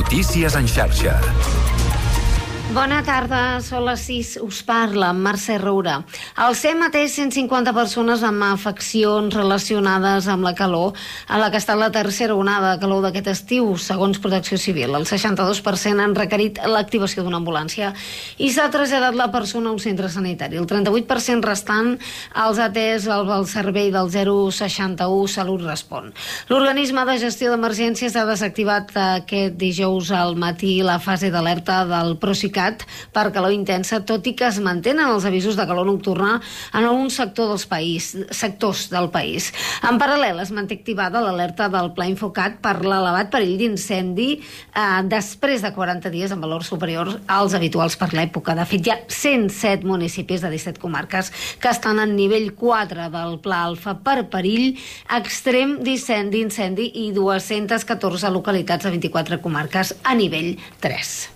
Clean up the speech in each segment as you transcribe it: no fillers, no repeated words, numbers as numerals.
Notícies en xarxa. Bona tarda, són les 6, us parla Mercè Roura. Al CEM atès 150 persones amb afeccions relacionades amb la calor, en la que ha estat la tercera onada de calor d'aquest estiu, segons Protecció Civil. El 62% han requerit l'activació d'una ambulància i s'ha traslladat la persona a un centre sanitari. El 38% restant els atès al servei del 061 Salut Respon. L'organisme de gestió d'emergències ha desactivat aquest dijous al matí la fase d'alerta del Procicat per calor intensa, tot i que es mantenen els avisos de calor nocturna en alguns sectors del país. En paral·lel, es manté activada l'alerta del Pla Infocat per l'elevat perill d'incendi després de 40 dies amb valors superiors als habituals per l'època. De fet, hi ha 107 municipis de 17 comarques que estan en nivell 4 del Pla Alfa per perill extrem d'incendi i 214 localitats de 24 comarques a nivell 3.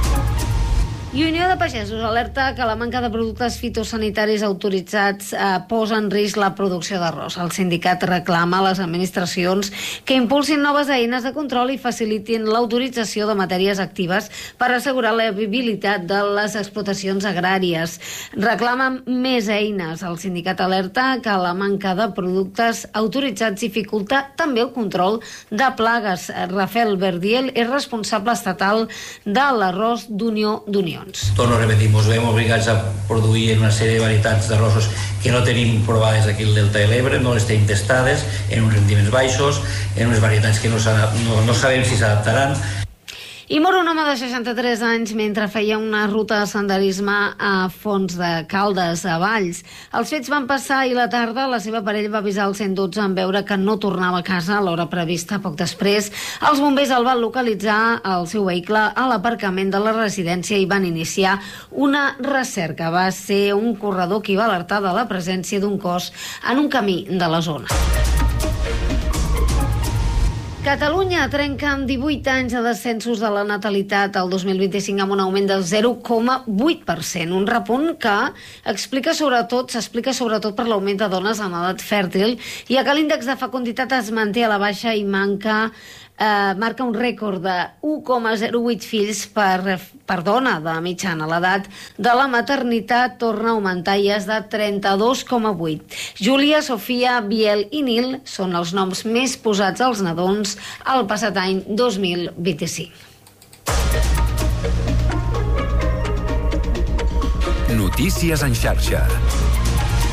I Unió de Pagesos alerta que la manca de productes fitosanitaris autoritzats posa en risc la producció d'arròs. El sindicat reclama a les administracions que impulsin noves eines de control i facilitin l'autorització de matèries actives per assegurar la viabilitat de les explotacions agràries. Reclamen més eines. El sindicat alerta que la manca de productes autoritzats dificulta també el control de plagues. Rafael Verdiel és responsable estatal de l'arròs d'Unió d'Unió. Torno a repetir, ens veiem obligats a produir en una sèrie de varietats d'arrossos que no tenim provades aquí al Delta de l'Ebre, no les tenim testades, en uns rendiments baixos, en unes varietats que no sabem si s'adaptaran. I mor un home de 63 anys mentre feia una ruta de senderisme a Fons de Caldes, a Valls. Els fets van passar ahir a la tarda. La seva parella va avisar el 112 en veure que no tornava a casa a l'hora prevista. Poc després, els bombers el van localitzar el seu vehicle a l'aparcament de la residència i van iniciar una recerca. Va ser un corredor qui va alertar de la presència d'un cos en un camí de la zona. Catalunya trenca amb 18 anys de descensos de la natalitat al 2025 amb un augment del 0,8%, un repunt que s'explica sobretot per l'augment de dones en edat fèrtil, ja que l'índex de fecunditat es manté a la baixa i marca un rècord de 1,08 fills per dona de mitjana. L'edat de la maternitat torna a augmentar i és de 32,8. Júlia, Sofia, Biel i Nil són els noms més posats als nadons el passat any 2025. Notícies en xarxa.